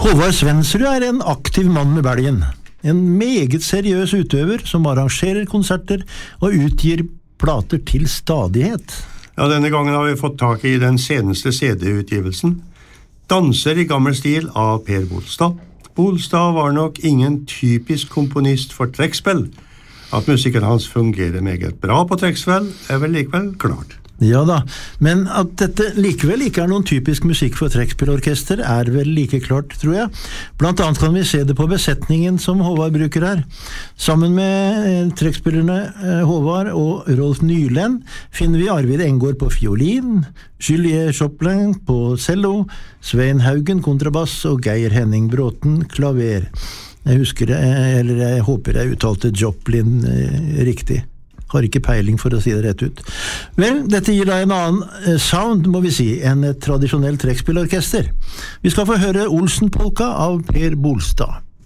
Håvard Svensrud en aktiv mann med belgen. En meget seriøs utøver som arrangerer konserter og utgir plater til stadighet. Ja, denne gangen har vi fått tak i den seneste CD-utgivelsen. Danser i gammel stil av Per Bolstad. Bolstad var nok ingen typisk komponist for trekkspill. At musikken hans fungerer meget bra på trekkspill vel likevel klart. Ja da, men at dette likevel ikke noen typisk musikk for trekkspillorkester vel like klart, tror jeg. Blant annet kan vi se det på besetningen som Håvard bruker her. Sammen med trekkspillerne Håvard og Rolf Nylend finner vi Arvid Engård på fiolin, Julie Choplin på cello, Svein Haugen kontrabass og Geir Henning Bråten klaver. Jeg håper jeg uttalte Joplin riktig. Har ikke peiling for å si det rett ut. Vel, dette gir da en annen sound, må vi si, enn et tradisjonelt trekkspillorkester. Vi skal få høre Olsen-polka av Per Bolstad.